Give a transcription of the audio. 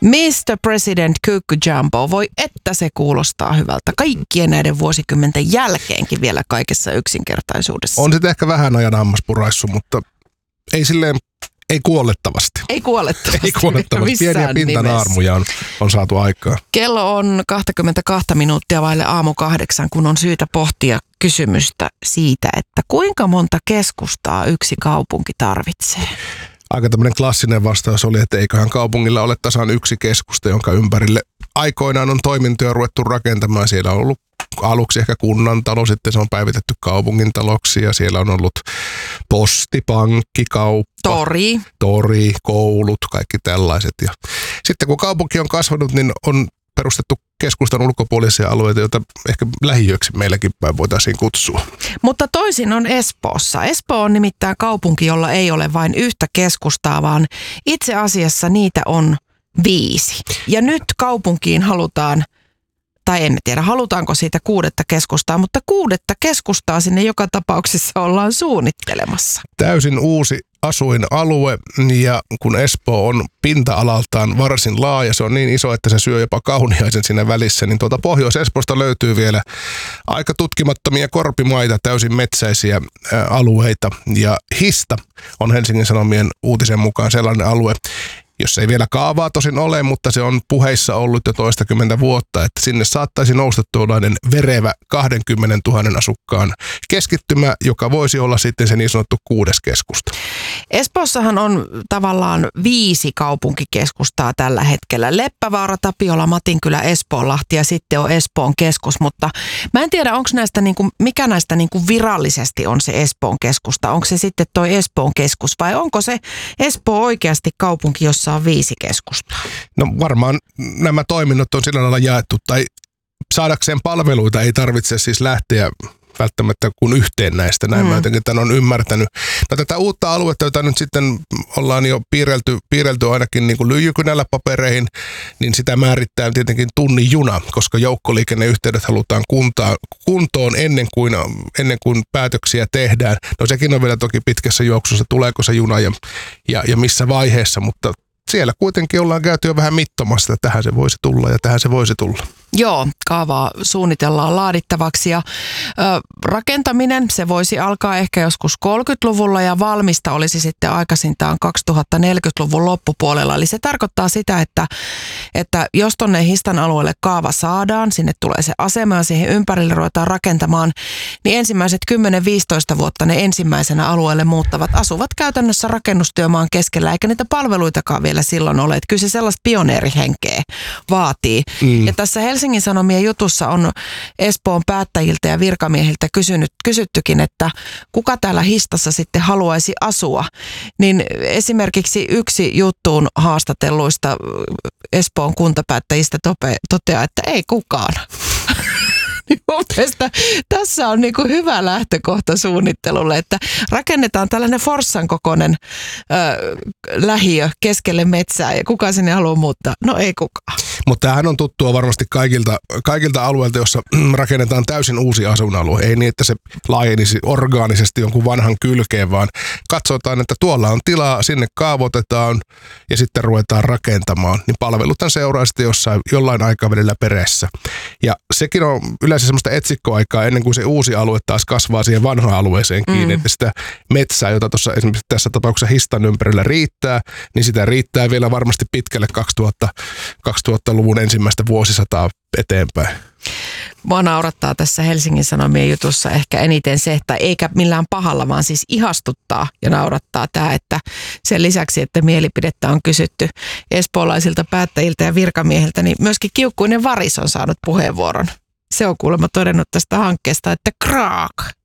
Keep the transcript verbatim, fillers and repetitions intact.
mister President Kyykky Jumbo, voi että se kuulostaa hyvältä. Kaikkien näiden vuosikymmenten jälkeenkin vielä kaikessa yksinkertaisuudessa. On sitten ehkä vähän ajan hammaspuraissu, mutta ei silleen, ei kuollettavasti. Ei kuollettavasti. Ei kuollettavasti. Pieniä pintanaarmuja on, on saatu aikaa. Kello on kaksikymmentäkaksi minuuttia vaille aamu kahdeksan, kun on syytä pohtia kysymystä siitä, että kuinka monta keskustaa yksi kaupunki tarvitsee. Aika tämmöinen klassinen vastaus oli, että eiköhän kaupungilla ole tasan yksi keskusta, jonka ympärille aikoinaan on toimintoja ruvettu rakentamaan. Siellä on ollut aluksi ehkä kunnantalo, sitten se on päivitetty kaupungintaloksi ja siellä on ollut posti, pankki, kauppa, tori, tori koulut, kaikki tällaiset. Ja sitten kun kaupunki on kasvanut, niin on perustettu keskustan ulkopuolisia alueita, joita ehkä lähiöksi meilläkin päin voitaisiin kutsua. Mutta toisin on Espoossa. Espoo on nimittäin kaupunki, jolla ei ole vain yhtä keskustaa, vaan itse asiassa niitä on viisi. Ja nyt kaupunkiin halutaan, tai emme tiedä halutaanko siitä kuudetta keskustaa, mutta kuudetta keskustaa sinne joka tapauksessa ollaan suunnittelemassa. Täysin uusi asuinalue, ja kun Espoo on pinta-alaltaan varsin laaja, se on niin iso, että se syö jopa Kauniaisen siinä välissä, niin tuolta Pohjois-Espoosta löytyy vielä aika tutkimattomia korpimaita, täysin metsäisiä ä, alueita, ja Hista on Helsingin Sanomien uutisen mukaan sellainen alue, jos ei vielä kaavaa tosin ole, mutta se on puheissa ollut jo toistakymmentä vuotta, että sinne saattaisi nousta tuollainen verevä kaksikymmentätuhatta asukkaan keskittymä, joka voisi olla sitten se niin sanottu kuudes keskusta. Espoossahan on tavallaan viisi kaupunkikeskustaa tällä hetkellä. Leppävaara, Tapiola, Matinkylä, Espoonlahti ja sitten on Espoon keskus, mutta mä en tiedä, onko näistä niinku, mikä näistä niinku virallisesti on se Espoon keskusta. Onko se sitten toi Espoon keskus vai onko se Espoo oikeasti kaupunki, jossa on viisi keskustaa? No varmaan nämä toiminnot on sillä lailla jaettu, tai saadakseen palveluita ei tarvitse siis lähteä välttämättä kuin yhteen näistä. Näin mm. mä jotenkin tämän on ymmärtänyt. No tätä uutta aluetta, jota nyt sitten ollaan jo piirrelty, piirrelty ainakin niin kuin lyijykynällä papereihin, niin sitä määrittää tietenkin tunnin juna, koska joukkoliikenneyhteydet halutaan kuntaan, kuntoon ennen kuin, ennen kuin päätöksiä tehdään. No sekin on vielä toki pitkässä juoksussa, tuleeko se juna ja, ja, ja missä vaiheessa, mutta siellä kuitenkin ollaan käyty jo vähän mittomassa, että tähän se voisi tulla ja tähän se voisi tulla. Joo, kaavaa suunnitellaan laadittavaksi ja ö, rakentaminen, se voisi alkaa ehkä joskus kolmekymmentäluvulla ja valmista olisi sitten aikaisintaan kaksituhattaneljäkymmentäluvun loppupuolella. Eli se tarkoittaa sitä, että, että jos tonne Histan alueelle kaava saadaan, sinne tulee se asema ja siihen ympärille ruvetaan rakentamaan, niin ensimmäiset kymmenen viisitoista vuotta ne ensimmäisenä alueelle muuttavat asuvat käytännössä rakennustyömaan keskellä, eikä niitä palveluitakaan vielä silloin ole. Että kyllä se sellaista pioneerihenkeä vaatii. Mm. Ja tässä Helsingin Sanomien jutussa on Espoon päättäjiltä ja virkamiehiltä kysynyt, kysyttykin, että kuka täällä Histassa sitten haluaisi asua. Niin esimerkiksi yksi juttuun haastatelluista Espoon kuntapäättäjistä tope, toteaa, että ei kukaan. Mun mielestä tässä on niinku hyvä lähtökohta suunnittelulle, että rakennetaan tällainen Forssan kokoinen ö, lähiö keskelle metsää ja kuka sinne haluaa muuttaa? No ei kukaan. Mutta tämähän on tuttua varmasti kaikilta, kaikilta alueilta, jossa rakennetaan täysin uusi asuinalue. Ei niin, että se laajenisi orgaanisesti jonkun vanhan kylkeen, vaan katsotaan, että tuolla on tilaa, sinne kaavoitetaan ja sitten ruvetaan rakentamaan. Niin palveluthan seuraa sitten jossain, jollain aikavälillä perässä. Ja sekin on yleensä semmoista etsikkoaikaa ennen kuin se uusi alue taas kasvaa siihen vanhaan alueeseen kiinni. Mm. Että sitä metsää, jota tuossa esimerkiksi tässä tapauksessa Histan ympärillä riittää, niin sitä riittää vielä varmasti pitkälle kaksituhatta, kaksituhattaluvun ensimmäistä vuosisataa eteenpäin. Mua naurattaa tässä Helsingin Sanomien jutussa ehkä eniten se, että eikä millään pahalla, vaan siis ihastuttaa ja naurattaa tämä, että sen lisäksi, että mielipidettä on kysytty espoolaisilta päättäjiltä ja virkamiehiltä, niin myöskin Kiukkuinen Varis on saanut puheenvuoron. Se on kuulemma todennut tästä hankkeesta, että kraak.